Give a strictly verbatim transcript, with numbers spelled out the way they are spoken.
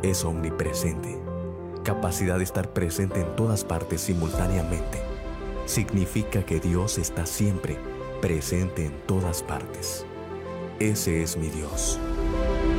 Es omnipresente. Capacidad de estar presente en todas partes simultáneamente. Significa que Dios está siempre presente en todas partes. Ese es mi Dios.